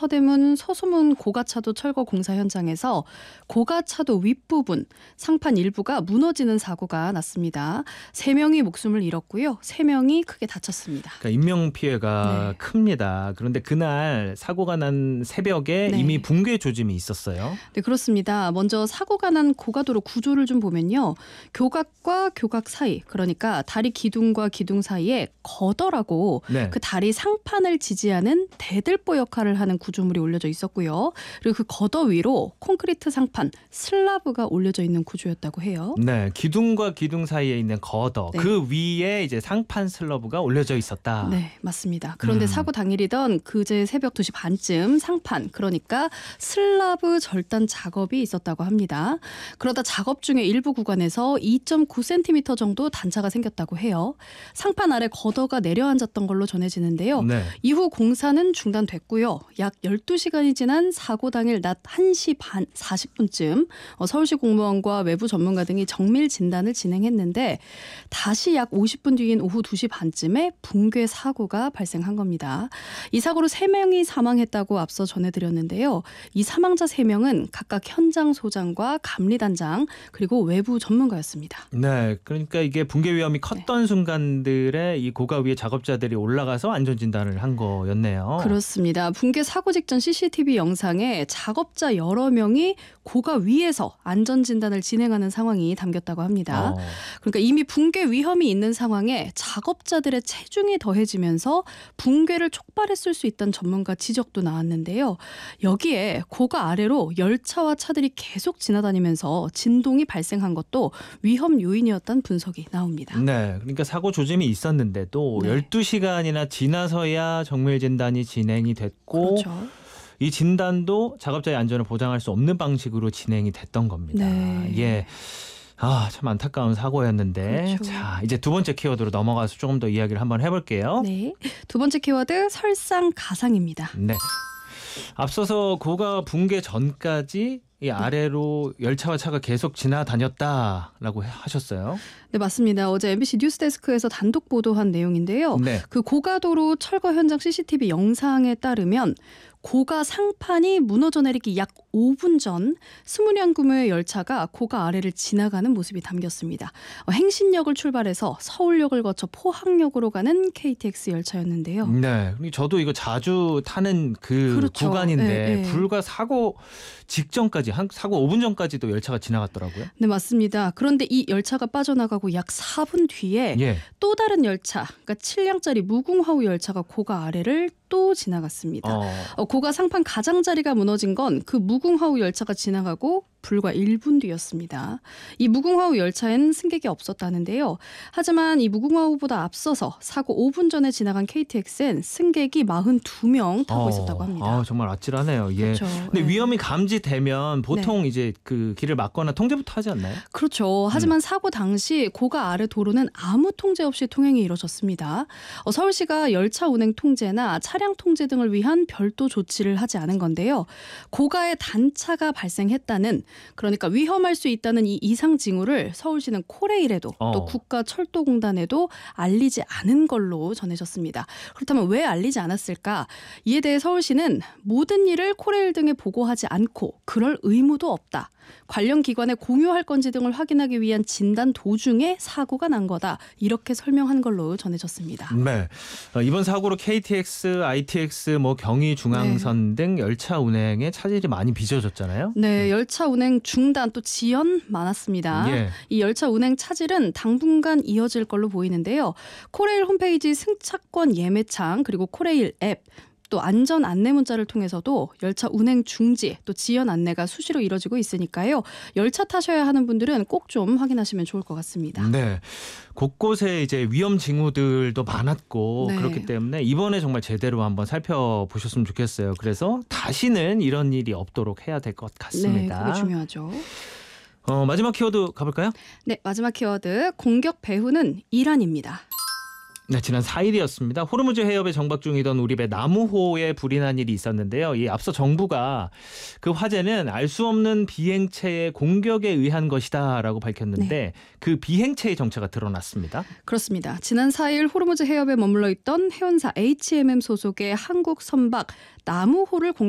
서대문 서소문 고가차도 철거 공사 현장에서 고가차도 윗부분 상판 일부가 무너지는 사고가 났습니다. 3명이 목숨을 잃었고요. 3명이 크게 다쳤습니다. 그러니까 인명피해가 큽니다. 그런데 그날 사고가 난 새벽에 이미 붕괴 조짐이 있었어요. 네, 그렇습니다. 먼저 사고가 난 고가도로 구조를 좀 보면요. 교각과 교각 사이, 그러니까 다리 기둥과 기둥 사이에 거더라고 그 다리 상판을 지지하는 대들보 역할을 하는 구조물이 올려져 있었고요. 그리고 그 거더 위로 콘크리트 상판, 슬라브가 올려져 있는 구조였다고 해요. 네, 기둥과 기둥 사이에 있는 거더, 그 위에 이제 상판 슬러브가 올려져 있었다. 네, 맞습니다. 그런데 사고 당일이던 그제 새벽 2시 반쯤 상판, 그러니까 슬라브 절단 작업이 있었다고 합니다. 그러다 작업 중에 일부 구간에서 2.9cm 정도 단차가 생겼다고 해요. 상판 아래 거더가 내려앉았던 걸로 전해지는데요. 이후 공사는 중단됐고요. 약 12시간이 지난 사고 당일 낮 1시 반 40분쯤 서울시 공무원과 외부 전문가 등이 정밀 진단을 진행했는데 다시 약 50분 뒤인 오후 2시 반쯤에 붕괴 사고가 발생한 겁니다. 이 사고로 3명이 사망했다고 앞서 전해드렸는데요. 이 사망자 3명은 각각 현장 소장과 감리단장 그리고 외부 전문가였습니다. 네, 그러니까 이게 붕괴 위험이 컸던 순간들에 이 고가 위에 작업자들이 올라가서 안전진단을 한 거였네요. 그렇습니다. 붕괴 사고 직전 CCTV 영상에 작업자 여러 명이 고가 위에서 안전진단을 진행하는 상황이 담겼다고 합니다. 그러니까 이미 붕괴 위험이 있는 상황에 작업자들의 체중이 더해지면서 붕괴를 촉발했을 수 있다는 전문가 지적도 나왔는데요. 여기에 고가 아래로 열차와 차들이 계속 지나다니면서 진동이 발생한 것도 위험 요인이었다는 분석이 나옵니다. 네, 그러니까 사고 조짐이 있었는데도 12시간이나 지나서야 정밀 진단이 진행이 됐고 이 진단도 작업자의 안전을 보장할 수 없는 방식으로 진행이 됐던 겁니다. 예. 참 안타까운 사고였는데. 자, 이제 두 번째 키워드로 넘어가서 조금 더 이야기를 한번 해볼게요. 네, 두 번째 키워드 설상가상입니다. 네. 앞서서 고가 붕괴 전까지 이 아래로 열차와 차가 계속 지나다녔다라고 하셨어요. 네, 맞습니다. 어제 MBC 뉴스데스크에서 단독 보도한 내용인데요. 그 고가도로 철거 현장 CCTV 영상에 따르면 고가 상판이 무너져 내리기 약 5분 전 20량 규모의 열차가 고가 아래를 지나가는 모습이 담겼습니다. 행신역을 출발해서 서울역을 거쳐 포항역으로 가는 KTX 열차였는데요. 네, 저도 이거 자주 타는 그 구간인데 불과 사고 직전까지, 사고 5분 전까지도 열차가 지나갔더라고요. 네, 맞습니다. 그런데 이 열차가 빠져나가고 약 4분 뒤에 또 다른 열차, 그러니까 7량짜리 무궁화호 열차가 고가 아래를 또 지나갔습니다. 고가 상판 가장자리가 무너진 건 그 무궁화호 열차가 지나가고 불과 1분 뒤였습니다. 이 무궁화호 열차엔 승객이 없었다는데요. 하지만 이 무궁화호보다 앞서서 사고 5분 전에 지나간 KTX엔 승객이 42명 타고 있었다고 합니다. 정말 아찔하네요. 예. 근데 위험이 감지되면 보통 이제 그 길을 막거나 통제부터 하지 않나요? 그렇죠. 하지만 사고 당시 고가 아래 도로는 아무 통제 없이 통행이 이뤄졌습니다. 서울시가 열차 운행 통제나 차량 통제 등을 위한 별도 조치를 하지 않은 건데요. 고가에 단차가 발생했다는, 그러니까 위험할 수 있다는 이 이상 징후를 서울시는 코레일에도 또 국가철도공단에도 알리지 않은 걸로 전해졌습니다. 그렇다면 왜 알리지 않았을까? 이에 대해 서울시는 모든 일을 코레일 등에 보고하지 않고 그럴 의무도 없다. 관련 기관에 공유할 건지 등을 확인하기 위한 진단 도중에 사고가 난 거다. 이렇게 설명한 걸로 전해졌습니다. 네, 이번 사고로 KTX, ITX, 경의중앙선 등 열차 운행에 차질이 많이 빚어졌잖아요. 네, 열차 운행 중단 또 지연 많았습니다. 이 열차 운행 차질은 당분간 이어질 걸로 보이는데요. 코레일 홈페이지 승차권 예매창 그리고 코레일 앱 또 안전 안내 문자를 통해서도 열차 운행 중지 또 지연 안내가 수시로 이뤄지고 있으니까요. 열차 타셔야 하는 분들은 꼭 좀 확인하시면 좋을 것 같습니다. 네, 곳곳에 이제 위험 징후들도 많았고 그렇기 때문에 이번에 정말 제대로 한번 살펴보셨으면 좋겠어요. 그래서 다시는 이런 일이 없도록 해야 될 것 같습니다. 네, 그게 중요하죠. 마지막 키워드 가볼까요? 네, 마지막 키워드 공격 배후는 이란입니다. 네, 지난 4일이었습니다. 호르무즈 해협에 정박 중이던 우리 배 나무호에 불이 난 일이 있었는데요. 이 앞서 정부가 그 화재는 알 수 없는 비행체의 공격에 의한 것이다라고 밝혔는데 그 비행체의 정체가 드러났습니다. 그렇습니다. 지난 4일 호르무즈 해협에 머물러 있던 해운사 HMM 소속의 한국 선박 나무호를